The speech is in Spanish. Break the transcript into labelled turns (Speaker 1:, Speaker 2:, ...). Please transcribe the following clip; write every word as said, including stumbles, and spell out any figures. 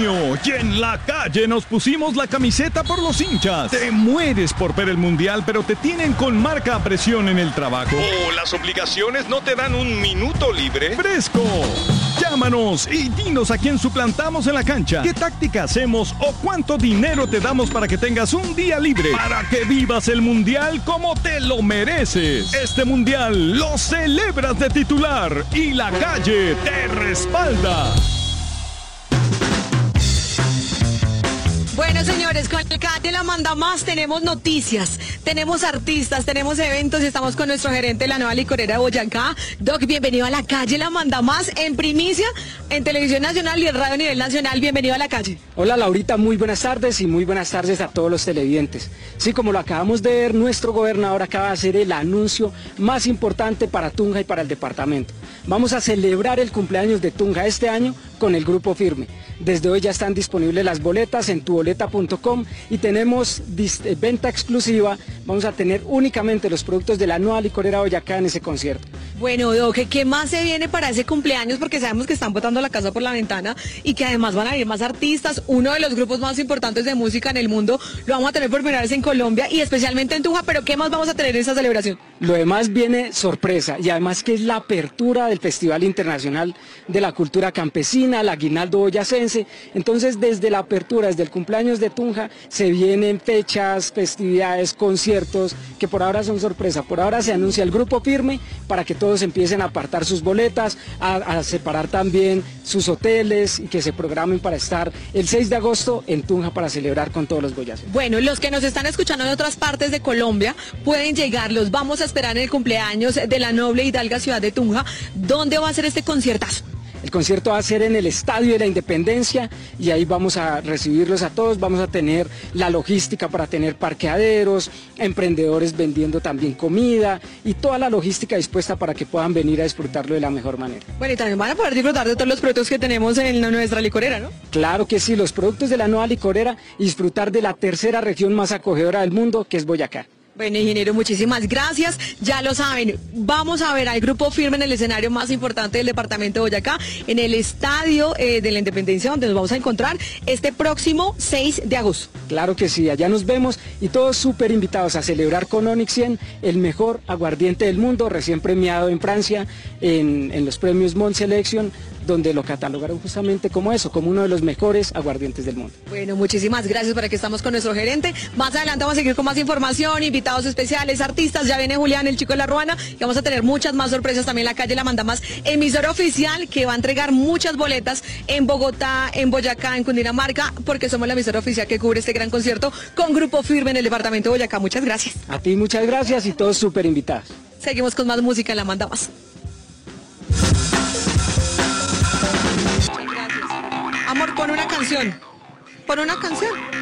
Speaker 1: junio y en la calle nos pusimos la camiseta por los hinchas. Te mueres por ver el mundial, pero te tienen con marca a presión en el trabajo.
Speaker 2: ¿O las obligaciones no te dan un minuto libre?
Speaker 1: ¡Fresco! Llámanos y dinos a quién suplantamos en la cancha, qué táctica hacemos o cuánto dinero te damos para que tengas un día libre, para que vivas el mundial como te lo mereces. Este mundial lo celebras de titular y la calle te respalda.
Speaker 3: Bueno, señores, con la calle la manda más, tenemos noticias, tenemos artistas, tenemos eventos y estamos con nuestro gerente de la nueva licorera de Boyacá. Doc, bienvenido a la calle la manda más en primicia, en Televisión Nacional y en Radio a nivel nacional. Bienvenido a la calle.
Speaker 4: Hola Laurita, muy buenas tardes y muy buenas tardes a todos los televidentes. Sí, como lo acabamos de ver, nuestro gobernador acaba de hacer el anuncio más importante para Tunja y para el departamento. Vamos a celebrar el cumpleaños de Tunja este año con el Grupo Firme. Desde hoy ya están disponibles las boletas en tu boleta punto com y tenemos venta exclusiva. Vamos a tener únicamente los productos de la nueva licorera Boyacá en ese concierto.
Speaker 3: Bueno, Doc, ¿qué más se viene para ese cumpleaños? Porque sabemos que están botando la casa por la ventana y que además van a ir más artistas. Uno de los grupos más importantes de música en el mundo lo vamos a tener por primera vez en Colombia y especialmente en Tunja. ¿Pero qué más vamos a tener en esa celebración?
Speaker 4: Lo demás viene sorpresa y además que es la apertura del Festival Internacional de la Cultura Campesina, el Aguinaldo Boyacense. Entonces, desde la apertura, desde el cumpleaños de Tunja, se vienen fechas, festividades, conciertos que por ahora son sorpresa. Por ahora se anuncia el Grupo Firme para que todos empiecen a apartar sus boletas, a, a separar también sus hoteles y que se programen para estar el seis de agosto en Tunja para celebrar con todos los boyacenses.
Speaker 3: Bueno, los que nos están escuchando en otras partes de Colombia pueden llegar, los vamos a esperar en el cumpleaños de la noble hidalga ciudad de Tunja. ¿Dónde va a ser este conciertazo?
Speaker 4: El concierto va a ser en el Estadio de la Independencia y ahí vamos a recibirlos a todos, vamos a tener la logística para tener parqueaderos, emprendedores vendiendo también comida y toda la logística dispuesta para que puedan venir a disfrutarlo de la mejor manera.
Speaker 3: Bueno, y también van a poder disfrutar de todos los productos que tenemos en nuestra licorera, ¿no?
Speaker 4: Claro que sí, los productos de la nueva licorera y disfrutar de la tercera región más acogedora del mundo, que es Boyacá.
Speaker 3: Bueno, ingeniero, muchísimas gracias. Ya lo saben, vamos a ver al Grupo Firme en el escenario más importante del departamento de Boyacá, en el Estadio eh, de la Independencia, donde nos vamos a encontrar este próximo seis de agosto.
Speaker 4: Claro que sí, allá nos vemos y todos súper invitados a celebrar con Onyx cien, el mejor aguardiente del mundo, recién premiado en Francia en, en los premios Mont Selection, donde lo catalogaron justamente como eso, como uno de los mejores aguardientes del mundo.
Speaker 3: Bueno, muchísimas gracias, por aquí estamos con nuestro gerente. Más adelante vamos a seguir con más información, invitados especiales, artistas, ya viene Julián, el chico de la Ruana, y vamos a tener muchas más sorpresas también. La calle la manda más, emisora oficial que va a entregar muchas boletas en Bogotá, en Boyacá, en Cundinamarca, porque somos la emisora oficial que cubre este gran concierto con Grupo Firme en el departamento de Boyacá. Muchas gracias.
Speaker 4: A ti muchas gracias y todos súper invitados.
Speaker 3: Seguimos con más música en La Manda Más. Amor, pon una canción. Pon una canción.